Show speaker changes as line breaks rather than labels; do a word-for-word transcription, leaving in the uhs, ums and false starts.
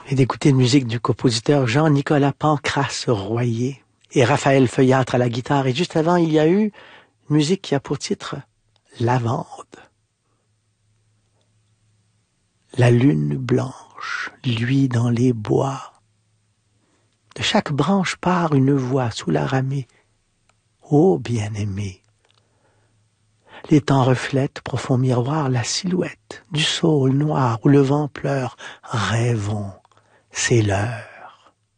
et d'écouter une musique du compositeur Jean-Nicolas Pancrace Royer et Raphaël Feuillâtre à la guitare. Et juste avant, il y a eu une musique qui a pour titre Lavande. La lune blanche luit dans les bois. De chaque branche part une voix sous la ramée. Ô bien-aimé! L'étang reflète, profond miroir, la silhouette du saule noir où le vent pleure. Rêvons, c'est l'heure.